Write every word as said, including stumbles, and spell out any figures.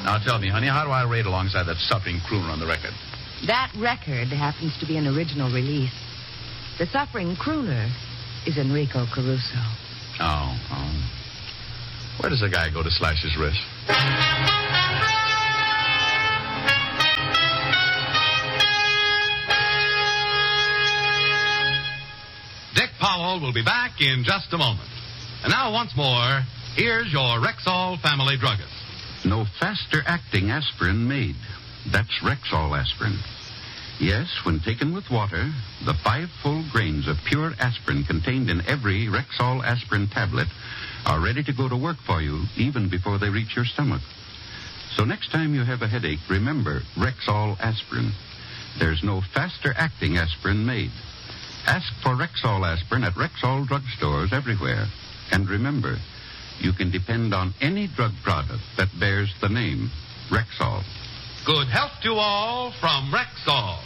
Now tell me, honey, how do I rate alongside that suffering crooner on the record? That record happens to be an original release. The suffering crooner is Enrico Caruso. Oh, oh. Where does a guy go to slash his wrist? Dick Powell will be back in just a moment. And now, once more, here's your Rexall family druggist. No faster-acting aspirin made. That's Rexall aspirin. Yes, when taken with water, the five full grains of pure aspirin contained in every Rexall aspirin tablet are ready to go to work for you even before they reach your stomach. So next time you have a headache, remember Rexall aspirin. There's no faster-acting aspirin made. Ask for Rexall aspirin at Rexall drugstores everywhere. And remember, you can depend on any drug product that bears the name Rexall. Good health to all from Rexall.